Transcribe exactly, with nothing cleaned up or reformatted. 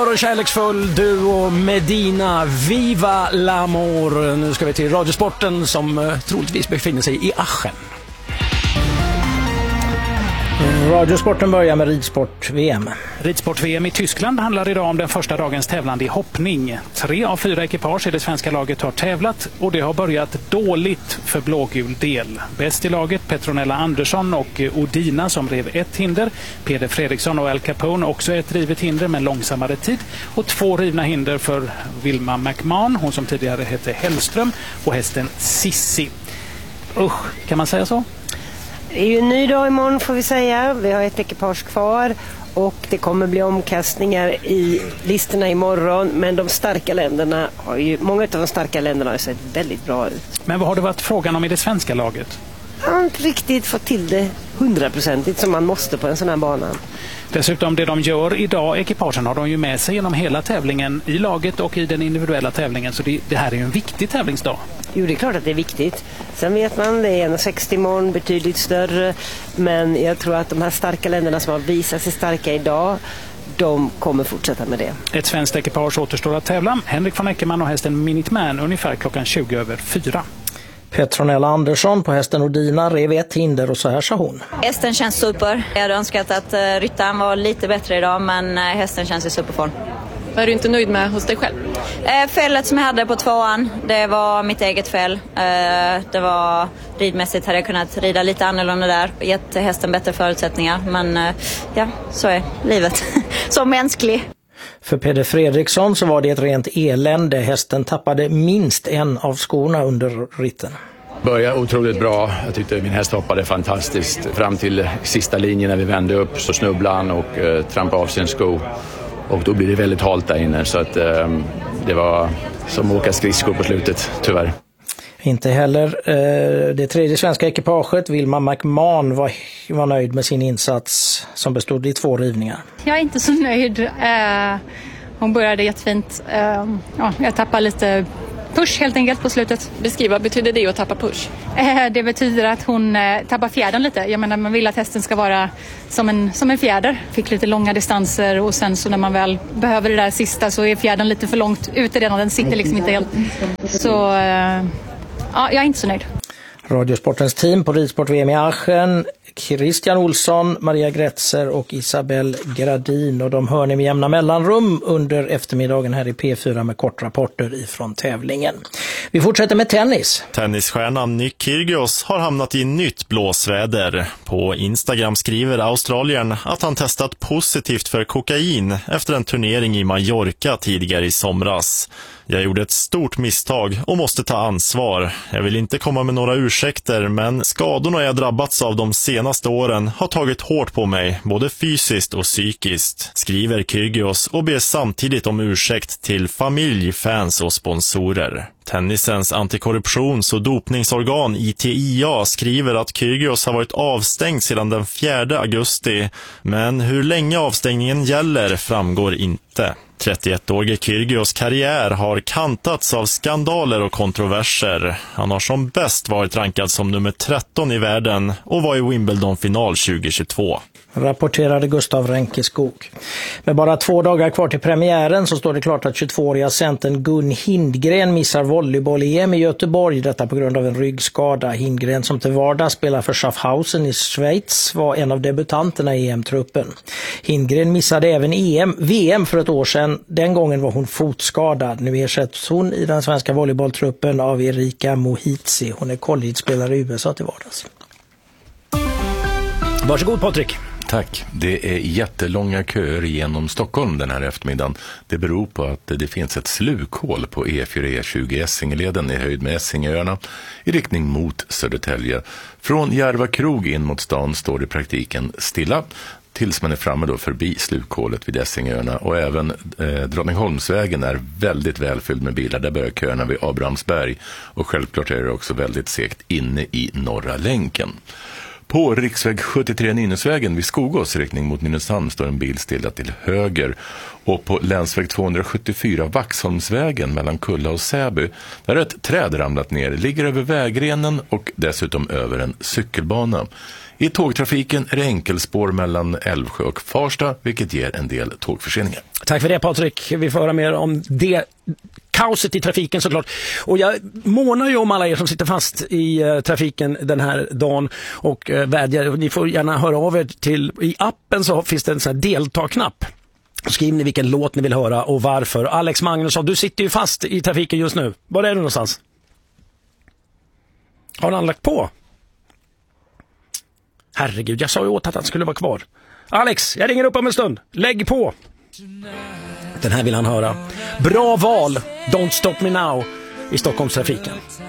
underbar och kärleksfull duo Medina, Viva l'amor. Nu ska vi till Radiosporten som eh, troligtvis befinner sig i Aachen. Radiosporten börjar med ridsport-V M. Ridsport-V M i Tyskland handlar idag om den första dagens tävlande i hoppning. Tre av fyra ekipage i det svenska laget har tävlat och det har börjat dåligt för blågul del. Bäst i laget Petronella Andersson och Odina som rev ett hinder. Peder Fredriksson och Al Capone också ett rivet hinder med långsammare tid. Och två rivna hinder för Wilma McMahon, hon som tidigare hette Hellström, och hästen Sissi. Usch, kan man säga så? Det är ju en ny dag imorgon får vi säga. Vi har ett ekipage kvar och det kommer bli omkastningar i listorna imorgon. Men de starka länderna har ju, många av de starka länderna har sett väldigt bra ut. Men vad har det varit frågan om i det svenska laget? Jag har inte riktigt fått till det hundraprocentigt som man måste på en sån här bana. Dessutom det de gör idag, ekipagen har de ju med sig genom hela tävlingen i laget och i den individuella tävlingen. Så det, det här är ju en viktig tävlingsdag. Jo, det är klart att det är viktigt. Sen vet man, det är en sextio imorgon, betydligt större. Men jag tror att de här starka länderna som har visat sig starka idag, de kommer fortsätta med det. Ett svenskt ekipage återstår att tävla. Henrik von Eckermann och hästen Minuteman ungefär klockan tjugo över fyra. Petronella Andersson på hästen Odina rev ett hinder och så här sa hon. Hästen känns super. Jag hade önskat att uh, ryttaren var lite bättre idag, men uh, hästen känns i superform. Vad är du inte nöjd med hos dig själv? Uh, fället som jag hade på tvåan, det var mitt eget fäll. Uh, det var ridmässigt, hade jag kunnat rida lite annorlunda där. Gett hästen bättre förutsättningar, men uh, ja, så är livet. Så mänsklig. För Peder Fredriksson så var det ett rent elände. Hästen tappade minst en av skorna under ritten. Började otroligt bra. Jag tyckte min häst hoppade fantastiskt. Fram till sista linjen när vi vände upp så snubblade han och eh, trampade av sin sko. Och då blir det väldigt halt där inne. Så att, eh, det var som att åka skridskor på slutet, tyvärr. Inte heller eh, det tredje svenska ekipaget, Wilma McMahon, var, var nöjd med sin insats som bestod i två rivningar. Jag är inte så nöjd. Eh, hon började jättefint. Eh, ja, jag tappade lite push helt enkelt på slutet. Beskriv, vad betyder det att tappa push? Eh, det betyder att hon eh, tappar fjädern lite. Jag menar, man vill att hästen ska vara som en, som en fjäder. Fick lite långa distanser och sen så när man väl behöver det där sista så är fjädern lite för långt ute redan. Den sitter liksom inte helt. Så eh, ja, jag är inte så nöjd. Radiosportens team på Ridsport-V M i Aachen, Christian Olsson, Maria Gretzer och Isabel Gradin, och de hör ni med jämna mellanrum under eftermiddagen här i P fyra med kortrapporter ifrån tävlingen. Vi fortsätter med tennis. Tennisstjärnan Nick Kyrgios har hamnat i nytt blåsväder. På Instagram skriver australiern att han testat positivt för kokain efter en turnering i Mallorca tidigare i somras. Jag gjorde ett stort misstag och måste ta ansvar. Jag vill inte komma med några ursäkter, men skadorna jag drabbats av de senaste åren har tagit hårt på mig, både fysiskt och psykiskt, skriver Kyrgios och ber samtidigt om ursäkt till familj, fans och sponsorer. Tennisens antikorruptions- och dopningsorgan I T I A skriver att Kyrgios har varit avstängd sedan den fjärde augusti, men hur länge avstängningen gäller framgår inte. trettioettårige Kyrgios karriär har kantats av skandaler och kontroverser. Han har som bäst varit rankad som nummer tretton i världen och var i Wimbledon-final tjugohundratjugotvå. Rapporterade Gustav Ränkeskog. Med bara två dagar kvar till premiären så står det klart att tjugotvååriga centern Gun Hindgren missar volleyboll-E M i Göteborg. Detta på grund av en ryggskada. Hindgren, som till vardag spelar för Schaffhausen i Schweiz, var en av debutanterna i E M-truppen. Hindgren missade även E M, V M för ett år sedan. Den gången var hon fotskadad. Nu ersätts hon i den svenska volleybolltruppen av Erika Mohitzi. Hon är college-spelare i U S A till vardags. Varsågod Patrik. Tack. Det är jättelånga köer genom Stockholm den här eftermiddagen. Det beror på att det finns ett slukhål på E fyra E tjugo Essingeleden i höjd med Essingöarna i riktning mot Södertälje. Från Järva krog in mot stan står det i praktiken stilla tills man är framme då förbi slukhålet vid Essingöarna, och även eh, Drottningholmsvägen är väldigt välfylld med bilar. Där börjar köerna vid Abrahamsberg, och självklart är det också väldigt segt inne i norra länken. På riksväg sjuttiotre Nynäsvägen vid Skogås riktning mot Nynäshamn står en bil stilla till höger. Och på länsväg tvåhundrasjuttiofyra Vaxholmsvägen mellan Kulla och Säby, där ett träd ramlat ner, ligger över vägrenen och dessutom över en cykelbana. I tågtrafiken är det enkelspår mellan Älvsjö och Farsta, vilket ger en del tågförseningar. Tack för det, Patrik. Vi får höra mer om det kaoset i trafiken såklart. Och jag månar ju om alla er som sitter fast i uh, trafiken den här dagen och uh, vädjar. Ni får gärna höra av er till, i appen så finns det en sån här delta-knapp. Skriv ni vilken låt ni vill höra och varför. Alex Magnusson, du sitter ju fast i trafiken just nu. Var är du någonstans? Har han lagt på? Herregud, jag sa ju åt att han skulle vara kvar. Alex, jag ringer upp om en stund. Lägg på. Den här vill han höra. Bra val. Don't Stop Me Now i Stockholmstrafiken.